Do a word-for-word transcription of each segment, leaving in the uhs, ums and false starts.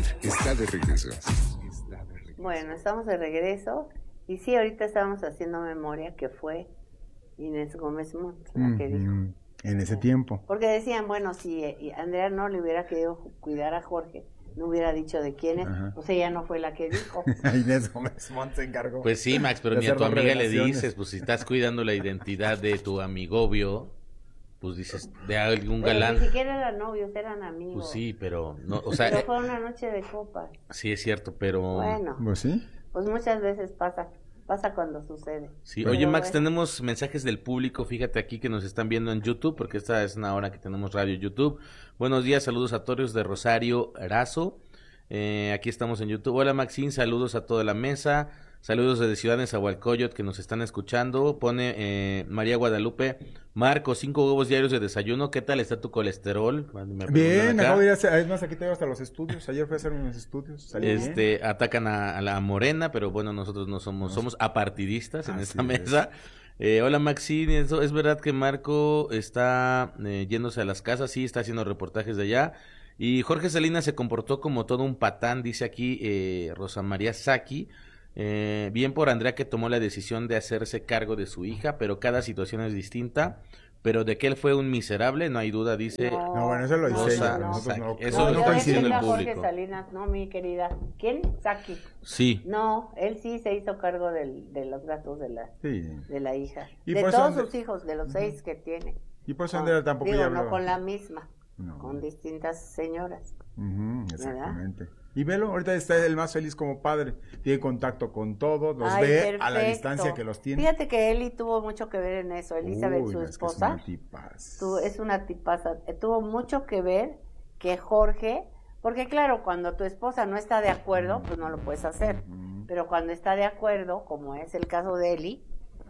está de regreso. Bueno, estamos de regreso. Y sí, ahorita estábamos haciendo memoria que fue Inés Gómez Montt la que dijo. Mm, en ese tiempo. Porque decían, bueno, si Andrea no le hubiera querido cuidar a Jorge, no hubiera dicho de quién es, Ajá. pues ella no fue la que dijo. Inés Gómez Montt se encargó. Pues sí, Max, pero de ni a hacer tu las amiga le revelaciones. dices, pues si estás cuidando la identidad de tu amigobio, pues dices, de algún Pero galán. ni siquiera eran novios, eran amigos. Pues sí, pero, no, o sea, Pero fue una noche de copas. sí es cierto, pero... Bueno, Pues sí. pues muchas veces pasa, pasa cuando sucede. Sí, Pero oye Max, bueno. tenemos mensajes del público, fíjate aquí que nos están viendo en YouTube, porque esta es una hora que tenemos radio YouTube. Buenos días, saludos a Torres de Rosario Erazo, eh, aquí estamos en YouTube. Hola Maxín, saludos a toda la mesa, saludos desde Ciudad Nezahualcóyotl que nos están escuchando. Pone eh, María Guadalupe, Marco, cinco huevos diarios de desayuno, ¿qué tal está tu colesterol? Me Bien, acá. acabo de ir a hacer, es más, aquí tengo hasta los estudios. Ayer fui a hacer unos estudios. Salí Este, bien. atacan a, a la Morena, pero bueno, nosotros no somos, somos apartidistas en Así esta es. mesa. Eh, hola Maxine, ¿es, es verdad que Marco está eh, yéndose a las casas? Sí, está haciendo reportajes de allá. Y Jorge Salinas se comportó como todo un patán, dice aquí eh, Rosa María Saki. Eh, bien por Andrea que tomó la decisión de hacerse cargo de su hija, pero cada situación es distinta. Pero de que él fue un miserable, no hay duda, dice. No, No, bueno, eso lo dice Rosa ella. Nosotros Saki. no. Eso No, es lo yo que está diciendo defiendo el a Jorge público. Salinas, no, mi querida. ¿Quién? Saki. Sí. No, él sí se hizo cargo del, de los gastos de la, Sí. de la hija. Y De por eso todos Andre- sus hijos, de los seis que tiene. Y por eso Con- Andrea tampoco digo, ya no hablaba. con la misma, No. con distintas señoras. Ujú, exactamente. Y velo, ahorita está el más feliz como padre. Tiene contacto con todos, los Ay, ve perfecto. a la distancia que los tiene. Fíjate que Eli tuvo mucho que ver en eso. Elizabeth, Uy, su no, es que es esposa, una tipaza. tu- es una tipaza. eh, Tuvo mucho que ver que Jorge, porque claro, cuando tu esposa no está de acuerdo, pues no lo puedes hacer. Ujú. Pero cuando está de acuerdo, como es el caso de Eli,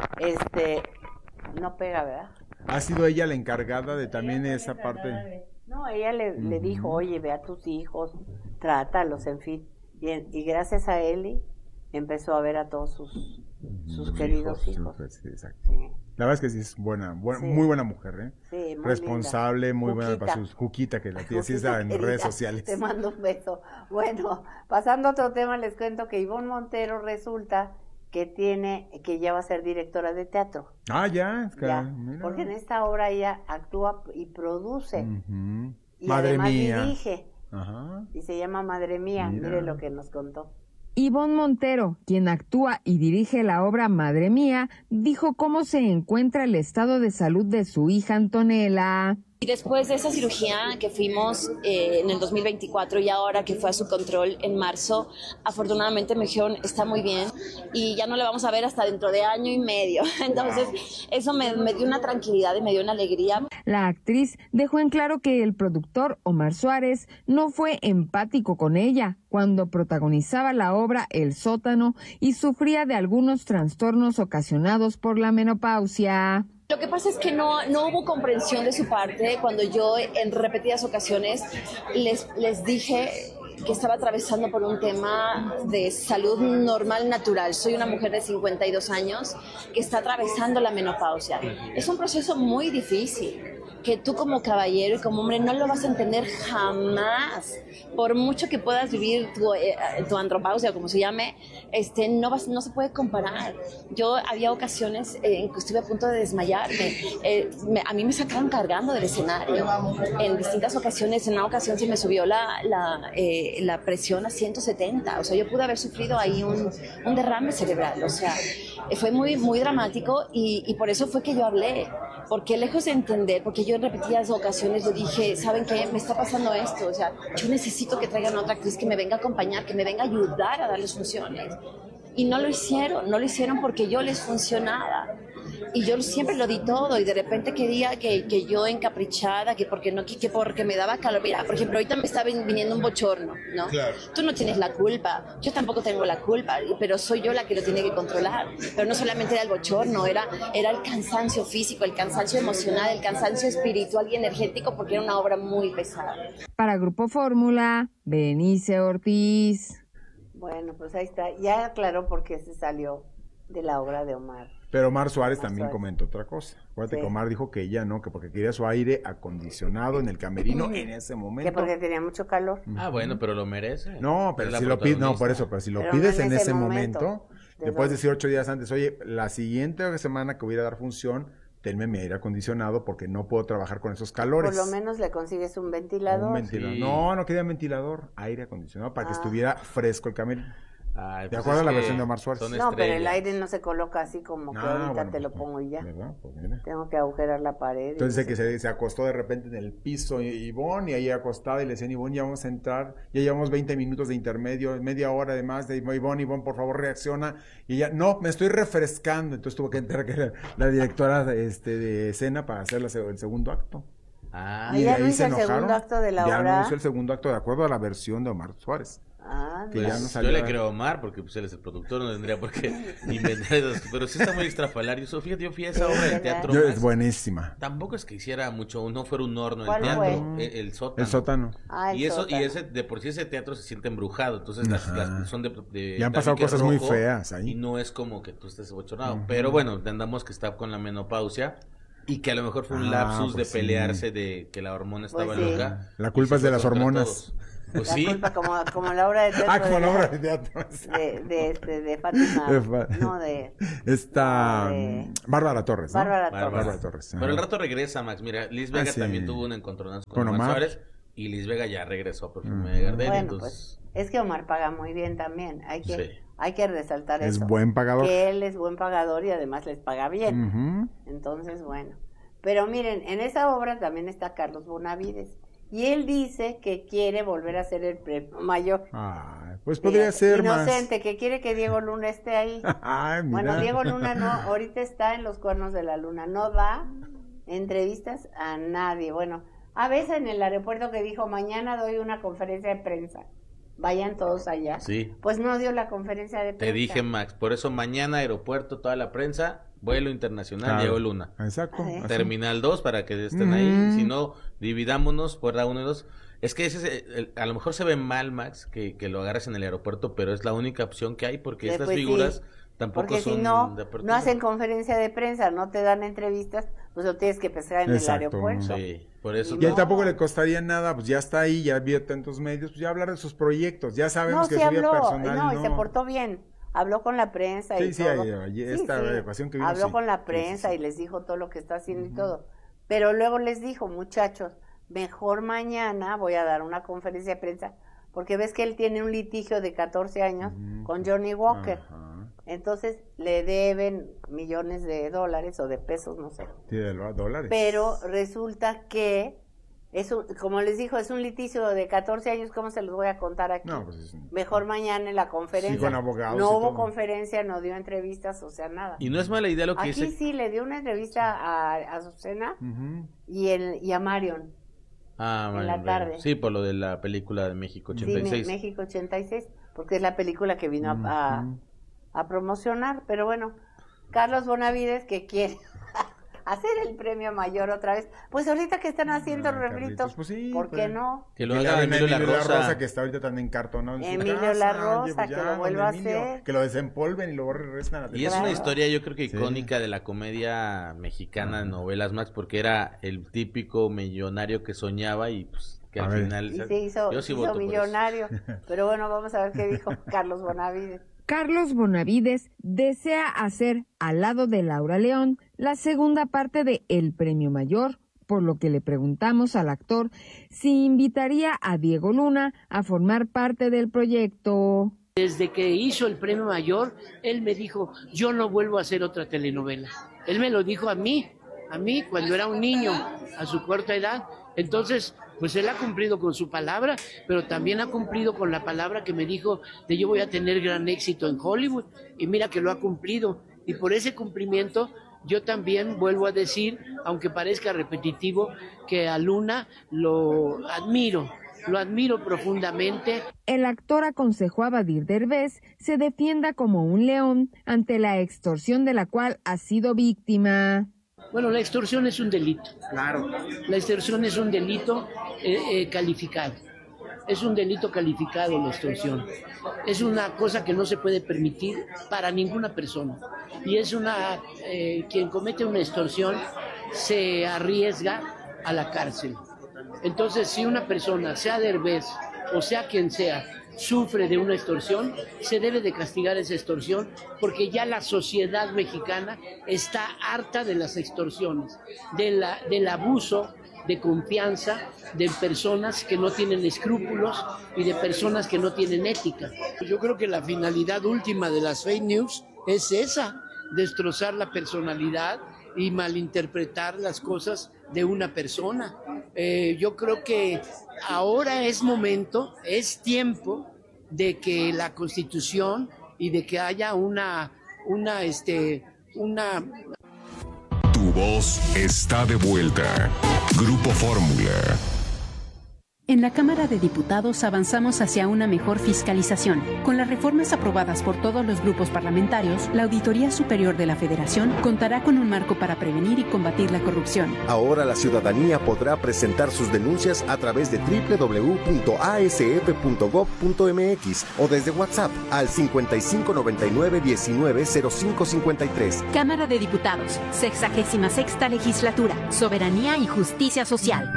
este, no pega, ¿verdad? Ha sido ella la encargada de también esa parte. No, ella le, le Ujú. dijo, oye, ve a tus hijos, trátalos, en fin. Y, en- y gracias a Eli empezó a ver a todos sus, sus queridos hijos. Sí, sí, exacto. Sí, La verdad es que sí es buena, buena Sí. muy buena mujer, ¿eh? sí, muy Responsable, linda. muy buena Cuquita. para sus Juquita, que la tiene, sí está en Querida, redes sociales. Te mando un beso. Bueno, pasando a otro tema, les cuento que Ivonne Montero resulta que tiene, que ya va a ser directora de teatro. Ah, ya, es que, Ya, mira. porque en esta obra ella actúa y produce. Ujú. Y Madre además mía. dirige. Ajá. Y se llama Madre Mía. Mira. Mire lo que nos contó. Ivonne Montero, quien actúa y dirige la obra Madre Mía, dijo cómo se encuentra el estado de salud de su hija Antonella. Y después de esa cirugía que fuimos eh, en el dos mil veinticuatro y ahora que fue a su control en marzo, afortunadamente me dijeron está muy bien y ya no le vamos a ver hasta dentro de año y medio. Entonces eso me, me dio una tranquilidad y me dio una alegría. La actriz dejó en claro que el productor Omar Suárez no fue empático con ella cuando protagonizaba la obra El Sótano y sufría de algunos trastornos ocasionados por la menopausia. Lo que pasa es que no, no hubo comprensión de su parte cuando yo en repetidas ocasiones les, les dije que estaba atravesando por un tema de salud normal, natural. Soy una mujer de cincuenta y dos años que está atravesando la menopausia. Es un proceso muy difícil, que tú como caballero y como hombre no lo vas a entender jamás. Por mucho que puedas vivir tu, eh, tu andropausia, como se llame, este, no, vas, no se puede comparar. Yo había ocasiones eh, en que estuve a punto de desmayarme. Eh, me, a mí me sacaron cargando del escenario. En distintas ocasiones, en una ocasión se me subió la, la, eh, la presión a ciento setenta. O sea, yo pude haber sufrido ahí un, un derrame cerebral. O sea, fue muy, muy dramático y, y por eso fue que yo hablé. Porque lejos de entender, porque yo en repetidas ocasiones le dije, ¿saben qué? Me está pasando esto. O sea, yo necesito que traigan a otra actriz que me venga a acompañar, que me venga a ayudar a darles funciones. Y no lo hicieron, no lo hicieron porque yo les funcionaba. Y yo siempre lo di todo y de repente quería que, que yo encaprichada, que porque no, que, que porque me daba calor. Mira, por ejemplo, ahorita me está viniendo un bochorno, ¿no? Claro. Tú no tienes la culpa, yo tampoco tengo la culpa, pero soy yo la que lo tiene que controlar. Pero no solamente era el bochorno, era, era el cansancio físico, el cansancio emocional, el cansancio espiritual y energético porque era una obra muy pesada. Para Grupo Fórmula, Benice Ortiz. Bueno, pues ahí está. Ya aclaró por qué se salió de la obra de Omar Pero Omar Suárez Omar también Suárez. comentó otra cosa. Acuérdate Sí. que Omar dijo que ella no, que porque quería su aire acondicionado en el camerino en ese momento. Que porque tenía mucho calor. Ah, bueno, pero lo merece. No, pero Es la si lo pides, no, por protagonista. eso, pero si lo Pero pides no en en ese ese momento. momento, ¿De le puedes dónde? decir ocho días antes, oye, la siguiente semana que voy a ir a dar función, tenme mi aire acondicionado porque no puedo trabajar con esos calores. Por lo menos le consigues un ventilador. Un ventilador. Sí. No, no quería ventilador, aire acondicionado para que Ah. estuviera fresco el camerino. Ay, De pues acuerdo es a la que versión de Omar Suárez. son No, pero el estrellas. aire no se coloca así como que Ah, ahorita bueno, te lo pues, pongo y ya. ¿verdad? Pues mira. Tengo que agujerar la pared. y Entonces no dice que sé. se, se acostó de repente en el piso y- Ivonne y ahí acostada y le decían, Ivonne, ya vamos a entrar, ya llevamos veinte minutos de intermedio, media hora además de Ivonne, Ivonne, por favor reacciona. Y ella, no, me estoy refrescando. Entonces tuvo que entrar que era la directora de, este, de escena para hacer la se- el segundo acto. Ah, Ah, Y ya de no ahí hizo se el segundo enojaron. acto de la Ya obra. no hizo el segundo acto de acuerdo a la versión de Omar Suárez. Ah, que no. ya pues, no salió yo le a- creo a Omar porque pues él es el productor, no tendría por qué inventar esas, pero sí está muy extrafalario. So, fíjate, yo fui a esa Sí, obra de ¿verdad? teatro. Yo- Max. es buenísima. Tampoco es que hiciera mucho, no fuera un horno el ¿Cuál teatro, fue? el, el sótano. El sótano. Ah, el y eso sótano. y ese de por sí ese teatro se siente embrujado, entonces las, Ajá. las son de, de Y han pasado tabique cosas muy rojo, feas ahí. y no es como que tú estés bochornado, pero bueno, entendamos que está con la menopausia y que a lo mejor fue un Ah, lapsus pues de sí. pelearse de que la hormona estaba Pues sí. loca. La y culpa se es de fue las contra hormonas. todos. Pues La sí. culpa como, como la obra de teatro Ah, como de, la la- obra de teatro. de, de, este, de Fátima. De Fa- No, de Está No, de- mm, Bárbara Torres, ¿no? Bárbara Bárbara. Torres. Bárbara Torres. Pero ajá. el rato regresa, Max. Mira, Liz Vega Ah, sí. también tuvo un encontronazo con, Con Omar Omar. Suárez y Liz Vega ya regresó por Perfume Ujú. de Gardel, Bueno, entonces pues es que Omar paga muy bien también. Hay que, Sí. hay que resaltar Es eso. buen pagador. Que él es buen pagador y además les paga bien. Ujú. Entonces, bueno. Pero miren, en esa obra también está Carlos Bonavides. Y él dice que quiere volver a ser el premio mayor. Ay, pues podría Fíjate, ser Inocente, que quiere que Diego Luna esté ahí. más. Ay, mira. Bueno, Diego Luna no, ahorita está en los cuernos de la luna. No da entrevistas a nadie. Bueno, a veces en el aeropuerto que dijo, mañana doy una conferencia de prensa. Vayan todos allá. sí. Pues no dio la conferencia de prensa. Te dije, Max, por eso mañana aeropuerto, toda la prensa, vuelo internacional, Claro. Diego Luna. Exacto. Ah, ¿eh? así. Terminal dos para que estén Ujú. ahí, si no, dividámonos por uno y dos. Es que ese es el- el- a lo mejor se ve mal, Max, que, que lo agarres en el aeropuerto, pero es la única opción que hay porque Sí, estas pues sí. figuras tampoco Porque son si no, de apertura. no hacen conferencia de prensa, no te dan entrevistas, pues lo tienes que pescar en Exacto. el aeropuerto. Sí, por eso. Y Y a él No. tampoco le costaría nada, pues ya está ahí, ya vio tantos medios, pues ya hablar de sus proyectos, ya No, sabemos que sí su vida habló, personal no, y no. se portó bien. Habló con la prensa y Sí, sí, todo. ahí- ahí- esta ocasión que vino, Habló sí. con la Sí, sí, prensa sí. y les dijo todo lo que está haciendo y todo. Pero luego les dijo, muchachos, mejor mañana voy a dar una conferencia de prensa, porque ves que él tiene un litigio de catorce años Ujú. con Johnny Walker. Ajá. Entonces le deben millones de dólares o de pesos, no sé. Sí, de lo- dólares. Pero resulta que, es un- como les dijo, es un litigio de catorce años, ¿cómo se los voy a contar aquí? No, pues es- Mejor mañana en la conferencia. Sí, con abogados no y hubo todo. conferencia, no dio entrevistas, o sea, nada. Y no es mala idea lo que Aquí dice. sí le dio una entrevista a, a Azucena Ujú. y, el, y a Marion. Ah, en bueno, la bueno. tarde. Sí, por lo de la película de México Sí, ochenta y Me- seis. México ochenta y seis, porque es la película que vino a, a- Ujú. a promocionar. Pero bueno, Carlos Bonavides, que quiere hacer el premio mayor otra vez. Pues ahorita que están haciendo Ah, refritos, Carlitos, pues sí, ¿por qué pues. no? Que lo Que le haga hagan a Emilio La Rosa. que está ahorita tan encartonado en su Emilio casa. La Rosa, Oye, pues que ya, lo don vuelva a Emilio, hacer. Que lo desempolven y lo regresen a la Y es Claro. una historia, yo creo que Sí. icónica de la comedia mexicana de novelas, Max, porque era el típico millonario que soñaba y pues que A al ver. final... Y se hizo, yo sí hizo voto por eso. millonario. Pero bueno, vamos a ver qué dijo Carlos Bonavides. Carlos Bonavides desea hacer, al lado de Laura León, la segunda parte de El Premio Mayor, por lo que le preguntamos al actor si invitaría a Diego Luna a formar parte del proyecto. Desde que hizo el Premio Mayor, él me dijo, yo no vuelvo a hacer otra telenovela. Él me lo dijo a mí, a mí cuando era un niño, a su corta edad. Entonces, pues él ha cumplido con su palabra, pero también ha cumplido con la palabra que me dijo de yo voy a tener gran éxito en Hollywood. Y mira que lo ha cumplido. Y por ese cumplimiento, yo también vuelvo a decir, aunque parezca repetitivo, que a Luna lo admiro. Lo admiro profundamente. El actor aconsejó a Badir Derbez se defienda como un león ante la extorsión de la cual ha sido víctima. Bueno, la extorsión es un delito. Claro. La extorsión es un delito eh, eh, calificado. es un delito calificado la extorsión. Es una cosa que no se puede permitir para ninguna persona. Y es una, eh, quien comete una extorsión se arriesga a la cárcel. Entonces, si una persona, sea Derbez o sea quien sea, sufre de una extorsión, se debe de castigar esa extorsión, porque ya la sociedad mexicana está harta de las extorsiones, de la, del abuso de confianza de personas que no tienen escrúpulos y de personas que no tienen ética. Yo creo que la finalidad última de las fake news es esa, destrozar la personalidad y malinterpretar las cosas de una persona. Eh, yo creo que ahora es momento, es tiempo de que la Constitución y de que haya una, una, este, una... Tu voz está de vuelta. Grupo Fórmula. En la Cámara de Diputados avanzamos hacia una mejor fiscalización. Con las reformas aprobadas por todos los grupos parlamentarios, la Auditoría Superior de la Federación contará con un marco para prevenir y combatir la corrupción. Ahora la ciudadanía podrá presentar sus denuncias a través de doble u doble u doble u punto a s f punto gob punto m x o desde WhatsApp al cincuenta y cinco noventa y nueve diecinueve cero cinco cincuenta y tres. Cámara de Diputados, sexagésima sexta Legislatura, Soberanía y Justicia Social.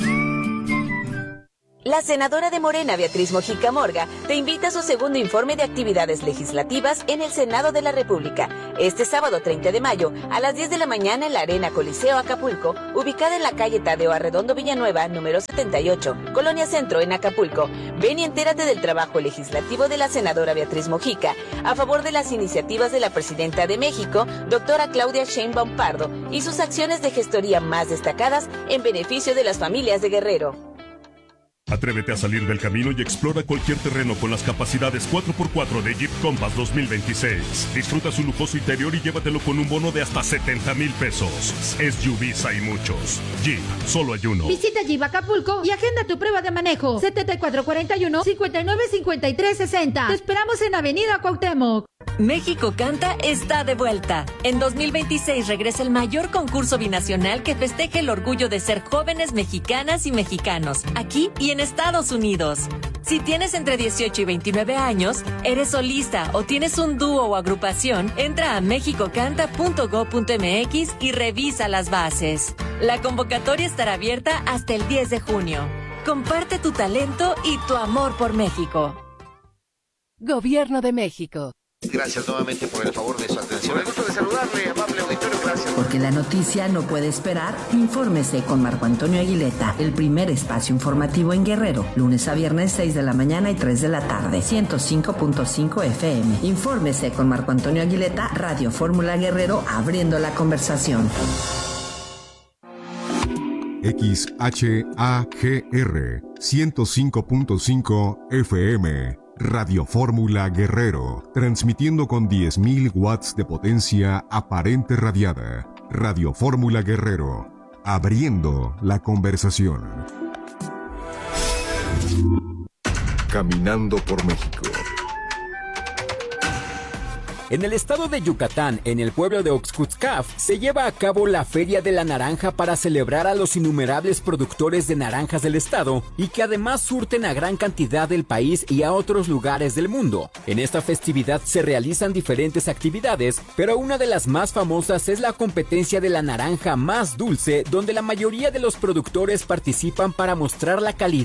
La senadora de Morena, Beatriz Mojica Morga, te invita a su segundo informe de actividades legislativas en el Senado de la República, este sábado treinta de mayo, a las diez de la mañana en la Arena Coliseo Acapulco, ubicada en la calle Tadeo Arredondo Villanueva, número setenta y ocho, Colonia Centro, en Acapulco. Ven y entérate del trabajo legislativo de la senadora Beatriz Mojica, a favor de las iniciativas de la Presidenta de México, doctora Claudia Sheinbaum Pardo, y sus acciones de gestoría más destacadas en beneficio de las familias de Guerrero. Atrévete a salir del camino y explora cualquier terreno con las capacidades cuatro por cuatro de Jeep Compass dos mil veintiséis. Disfruta su lujoso interior y llévatelo con un bono de hasta setenta mil pesos. S U Vs hay muchos. Jeep, solo hay uno. Visita Jeep Acapulco y agenda tu prueba de manejo. setenta y cuatro cuarenta y uno, cincuenta y nueve cincuenta y tres sesenta. Te esperamos en Avenida Cuauhtémoc. México Canta está de vuelta. En dos mil veintiséis regresa el mayor concurso binacional que festeja el orgullo de ser jóvenes mexicanas y mexicanos, aquí y en Estados Unidos. Si tienes entre dieciocho y veintinueve años, eres solista o tienes un dúo o agrupación, entra a mexico canta punto gob punto m x y revisa las bases. La convocatoria estará abierta hasta el diez de junio. Comparte tu talento y tu amor por México. Gobierno de México. Gracias nuevamente por el favor de su atención. El gusto de saludarle, amable auditorio, gracias. Porque la noticia no puede esperar, infórmese con Marco Antonio Aguileta, el primer espacio informativo en Guerrero, lunes a viernes seis de la mañana y tres de la tarde, ciento cinco punto cinco F M. Infórmese con Marco Antonio Aguileta, Radio Fórmula Guerrero, abriendo la conversación. X H A G R ciento cinco punto cinco F M. Radio Fórmula Guerrero, transmitiendo con diez mil watts de potencia aparente radiada. Radio Fórmula Guerrero, abriendo la conversación. Caminando por México. En el estado de Yucatán, en el pueblo de Oxcutzcaf, se lleva a cabo la Feria de la Naranja para celebrar a los innumerables productores de naranjas del estado y que además surten a gran cantidad del país y a otros lugares del mundo. En esta festividad se realizan diferentes actividades, pero una de las más famosas es la competencia de la naranja más dulce, donde la mayoría de los productores participan para mostrar la calidad